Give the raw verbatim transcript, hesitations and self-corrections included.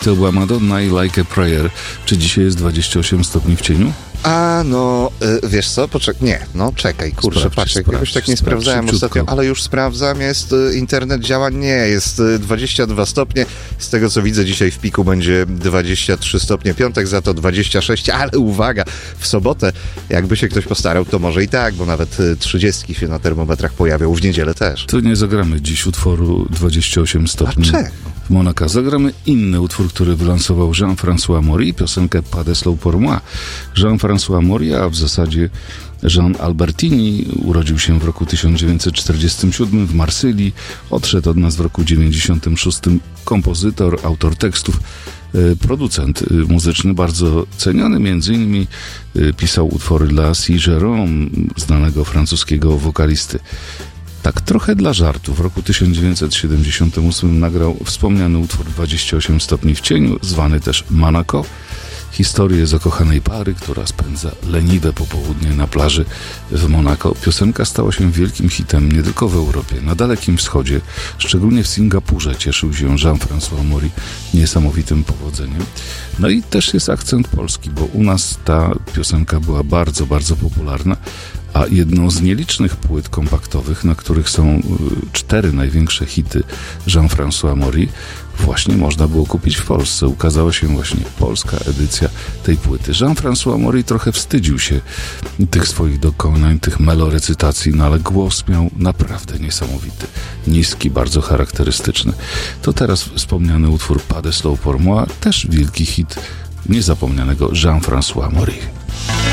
To była Madonna i Like a Prayer. Czy dzisiaj jest dwadzieścia osiem stopni w cieniu? A no, y, wiesz co, poczekaj, nie, no czekaj, kurczę, Sprawdź, patrz, sprawdź, jakoś tak nie sprawdź, sprawdzałem szybciutko. ostatnio, ale już sprawdzam, jest, y, internet działa, nie, jest y, dwadzieścia dwa stopnie, z tego co widzę dzisiaj w piku będzie dwadzieścia trzy stopnie, piątek za to dwadzieścia sześć, ale uwaga, w sobotę, jakby się ktoś postarał, to może i tak, bo nawet y, trzydziestki się na termometrach pojawią, w niedzielę też. Tu nie zagramy dziś utworu dwadzieścia osiem stopni Dlaczego? w Monaka. Zagramy inny utwór, który wylansował Jean-François Maury, piosenkę Pas de slow pour moi. Jean-François Maury, a w zasadzie Jean Albertini, urodził się w roku tysiąc dziewięćset czterdziestym siódmym w Marsylii, odszedł od nas w roku dziewięćdziesiątym szóstym. Kompozytor, autor tekstów, producent muzyczny, bardzo ceniony, między innymi pisał utwory dla C. Jérôme, znanego francuskiego wokalisty. Tak trochę dla żartu w roku tysiąc dziewięćset siedemdziesiątym ósmym nagrał wspomniany utwór dwadzieścia osiem stopni w cieniu, zwany też Monaco. Historię zakochanej pary, która spędza leniwe popołudnie na plaży w Monako. Piosenka stała się wielkim hitem nie tylko w Europie, na Dalekim Wschodzie, szczególnie w Singapurze cieszył się Jean-François Maury niesamowitym powodzeniem. No i też jest akcent polski, bo u nas ta piosenka była bardzo, bardzo popularna, a jedną z nielicznych płyt kompaktowych, na których są cztery największe hity Jean-François Maury, właśnie można było kupić w Polsce. Ukazała się właśnie polska edycja tej płyty. Jean-François Maury trochę wstydził się tych swoich dokonań, tych melorecytacji, no ale głos miał naprawdę niesamowity. Niski, bardzo charakterystyczny. To teraz wspomniany utwór Pas de slow pour moi, też wielki hit niezapomnianego Jean-François Maury.